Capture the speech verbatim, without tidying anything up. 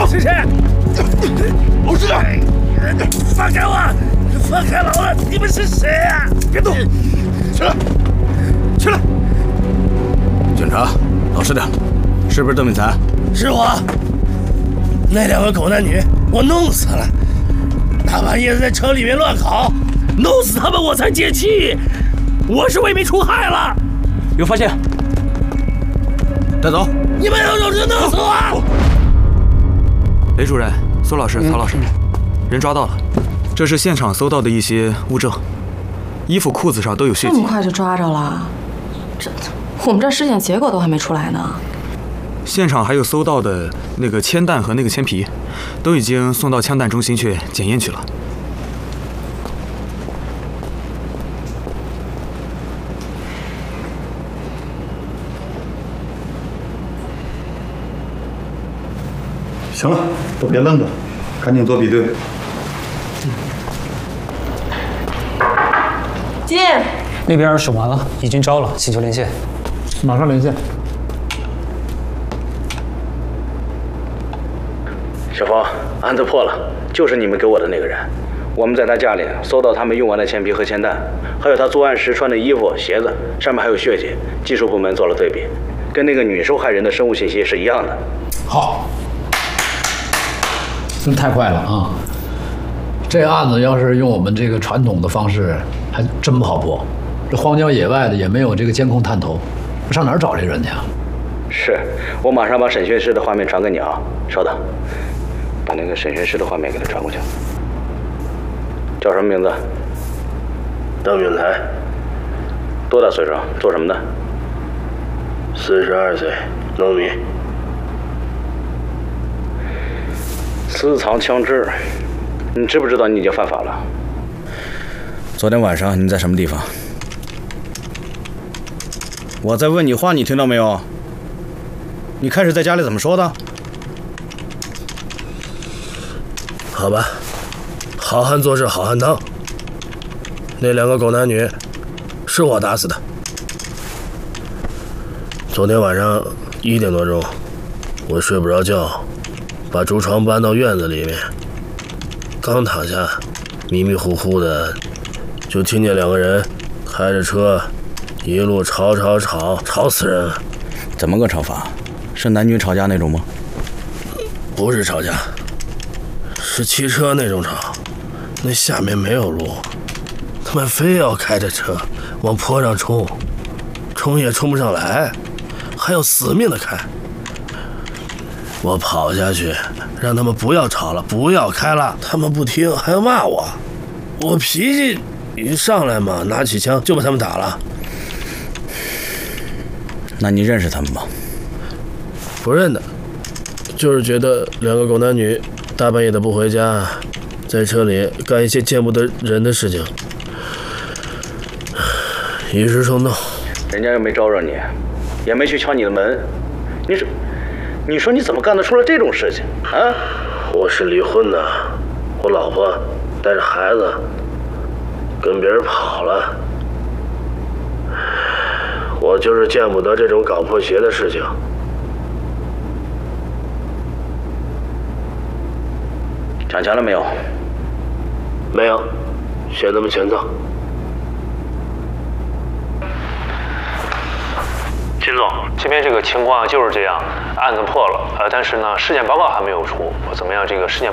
是谁？ 我是的。 放开我！放开老子！你们是谁啊？ 别动！起来！起来！ 警察，老实点，是不是邓敏才？ 是我。那两个狗男女，我弄死了。大半夜在车里面乱搞，弄死他们我才解气。我是为民除害了。 有发现，带走。 你们要有人弄死我！ 雷主任、苏老师、曹老师，人抓到了，这是现场搜到的一些物证，衣服、裤子上都有血迹。 这么快就抓着了？这我们这尸检结果都还没出来呢。 现场还有搜到的那个铅弹和那个铅皮，都已经送到枪弹中心去检验去了。 行了，都别愣着，赶紧做比对。 进。 那边审完了，已经招了，请求连线。 马上连线。 小峰，案子破了，就是你们给我的那个人。我们在他家里搜到他们用完的铅皮和铅弹，还有他作案时穿的衣服、鞋子，上面还有血迹。技术部门做了对比，跟那个女受害人的生物信息是一样的。 好。真太快了啊！这案子要是用我们这个传统的方式，还真不好破。这荒郊野外的也没有这个监控探头，上哪儿找这人去啊？ 是，我马上把审讯室的画面传给你啊。稍等，把那个审讯室的画面给他传过去。叫什么名字？ 邓允才。 多大岁数？做什么的？ 四十二岁，农民。 私藏枪支，你知不知道你已经犯法了？昨天晚上你在什么地方？我在问你话，你听到没有？你开始在家里怎么说的？ 好吧，好汉做事好汉当。那两个狗男女是我打死的。昨天晚上一点多钟，我睡不着觉。把竹床搬到院子里面，刚躺下，迷迷糊糊的，就听见两个人开着车，一路吵吵吵，吵死人了。 怎么个吵法？是男女吵架那种吗？ 不是吵架，是骑车那种吵。那下面没有路，他们非要开着车往坡上冲，冲也冲不上来，还要死命的开。我跑下去，让他们不要吵了，不要开了。他们不听，还要骂我。我脾气一上来嘛，拿起枪就把他们打了。 那你认识他们吗？ 不认得，就是觉得两个狗男女大半夜的不回家，在车里干一些见不得人的事情，一时冲动。 人家又没招惹你，也没去敲你的门，你说。你说你怎么干得出来这种事情啊？ 我是离婚的，我老婆带着孩子跟别人跑了，我就是见不得这种搞破鞋的事情。 抢钱了没有？ 没有，嫌他们欠揍。 秦总，这边这个情况就是这样，案子破了，呃，但是呢，尸检报告还没有出，怎么样？这个尸检